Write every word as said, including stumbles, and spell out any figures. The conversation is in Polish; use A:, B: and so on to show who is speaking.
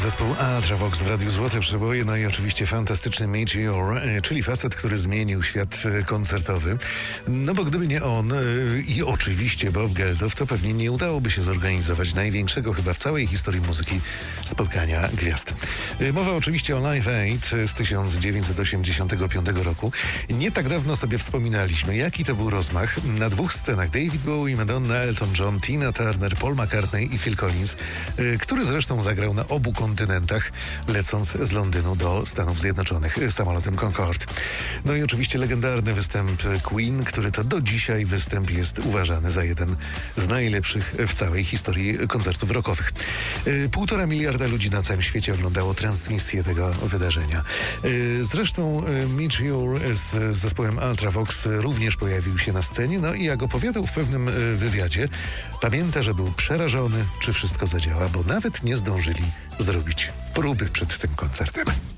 A: Zespół Ultravox w Radiu Złote Przeboje, no i oczywiście fantastyczny Meteor, czyli facet, który zmienił świat koncertowy. No bo gdyby nie on i oczywiście Bob Geldof, to pewnie nie udałoby się zorganizować największego chyba w całej historii muzyki spotkania gwiazd. Mowa oczywiście o Live Aid z tysiąc dziewięćset osiemdziesiątego piątego roku. Nie tak dawno sobie wspominaliśmy, jaki to był rozmach. Na dwóch scenach David Bowie, Madonna, Elton John, Tina Turner, Paul McCartney i Phil Collins, który zresztą zagrał na obu kontynentach, lecąc z Londynu do Stanów Zjednoczonych samolotem Concorde. No i oczywiście legendarny występ Queen, który to do dzisiaj występ jest uważany za jeden z najlepszych w całej historii koncertów rockowych. Półtora miliarda ludzi na całym świecie oglądało transmisję tego wydarzenia. Zresztą Meteor z zespołem Ultravox również pojawił się na scenie, no i jak opowiadał w pewnym wywiadzie, pamięta, że był przerażony, czy wszystko zadziała, bo nawet nie zdążyli zrobić próby przed tym koncertem.